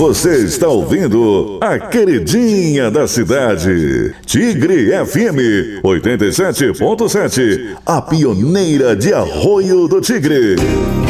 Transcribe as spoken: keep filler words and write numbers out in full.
Você está ouvindo a queridinha da cidade, Tigre F M oitenta e sete ponto sete, a pioneira de Arroio do Tigre.